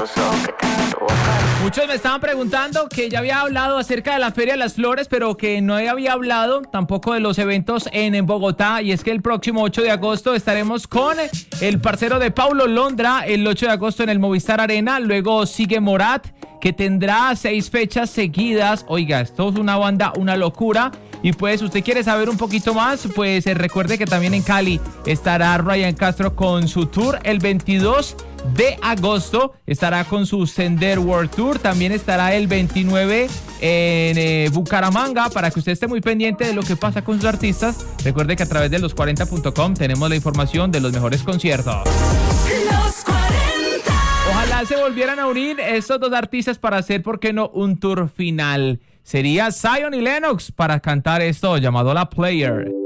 Muchos me estaban preguntando que ya había hablado acerca de la Feria de las Flores, pero que no había hablado tampoco de los eventos en Bogotá. Y es que el próximo 8 de agosto estaremos con el parcero de Paulo Londra, el 8 de agosto en el Movistar Arena. Luego sigue Morat, que tendrá 6 fechas seguidas. Oiga, esto es una banda, una locura. Y pues, usted quiere saber un poquito más, pues recuerde que también en Cali estará Ryan Castro con su tour el 22 de agosto. Estará con su Sender World Tour. También estará el 29 en Bucaramanga, para que usted esté muy pendiente de lo que pasa con sus artistas. Recuerde que a través de los40.com tenemos la información de los mejores conciertos. Los 40. Ojalá se volvieran a unir estos dos artistas para hacer, ¿por qué no?, un tour final. Sería Zion y Lennox para cantar esto llamado La Player.